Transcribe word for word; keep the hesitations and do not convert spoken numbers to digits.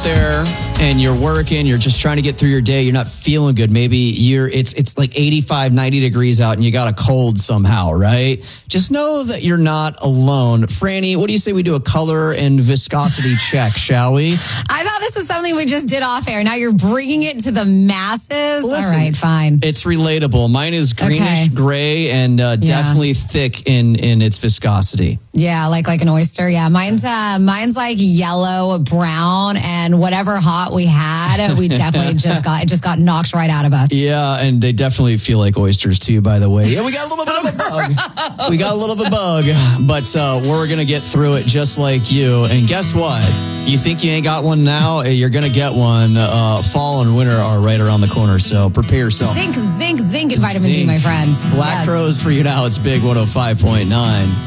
there and you're working, you're just trying to get through your day, you're not feeling good. Maybe you're it's it's like eighty-five, ninety degrees out and you got a cold somehow, right? Just know that you're not alone. Franny, what do you say we do a color and viscosity check, shall we? I thought this was something we just did off air. Now you're bringing it to the masses. Listen, all right, fine. It's relatable. Mine is greenish Okay. gray and uh, Yeah. definitely thick in in its viscosity. Yeah, like like an oyster. Yeah, mine's uh, mine's like yellow, brown, and whatever hot we had, we definitely just got it just got knocked right out of us. Yeah, and they definitely feel like oysters too, by the way. Yeah, we got a little bit of a bug. We got a little bit of a bug, but uh, we're going to get through it just like you. And guess what? You think you ain't got one now? You're going to get one. Uh, fall and winter are right around the corner, so prepare yourself. Zinc, zinc, zinc, and vitamin D, Zinc. my friends. Black Yes. Crowes for you now. It's Big one oh five point nine.